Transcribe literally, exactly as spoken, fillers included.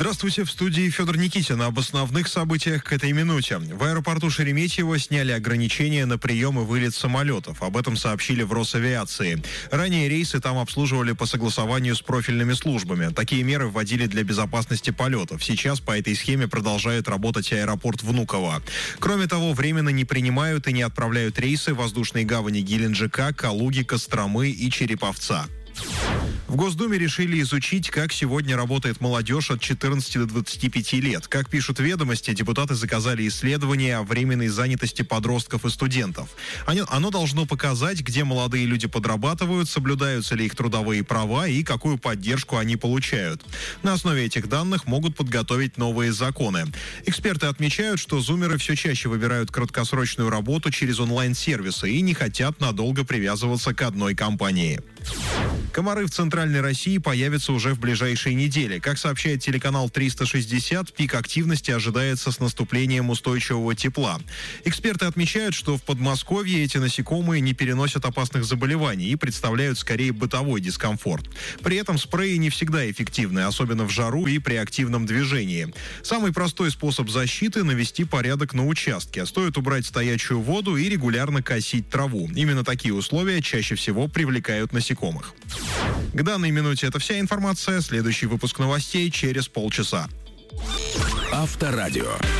Здравствуйте, в студии Федор Никитин. Об основных событиях к этой минуте. В аэропорту Шереметьево сняли ограничения на прием и вылет самолетов. Об этом сообщили в Росавиации. Ранее рейсы там обслуживали по согласованию с профильными службами. Такие меры вводили для безопасности полетов. Сейчас по этой схеме продолжает работать аэропорт Внуково. Кроме того, временно не принимают и не отправляют рейсы в воздушные гавани Геленджика, Калуги, Костромы и Череповца. В Госдуме решили изучить, как сегодня работает молодежь от четырнадцати до двадцати пяти лет. Как пишут «Ведомости», депутаты заказали исследование о временной занятости подростков и студентов. Оно должно показать, где молодые люди подрабатывают, соблюдаются ли их трудовые права и какую поддержку они получают. На основе этих данных могут подготовить новые законы. Эксперты отмечают, что зумеры все чаще выбирают краткосрочную работу через онлайн-сервисы и не хотят надолго привязываться к одной компании. Комары в Центральной России появятся уже в ближайшие недели. Как сообщает телеканал триста шестьдесят, пик активности ожидается с наступлением устойчивого тепла. Эксперты отмечают, что в Подмосковье эти насекомые не переносят опасных заболеваний и представляют скорее бытовой дискомфорт. При этом спреи не всегда эффективны, особенно в жару и при активном движении. Самый простой способ защиты – навести порядок на участке. Стоит убрать стоячую воду и регулярно косить траву. Именно такие условия чаще всего привлекают насекомых. К данной минуте это вся информация. Следующий выпуск новостей через полчаса. Авторадио.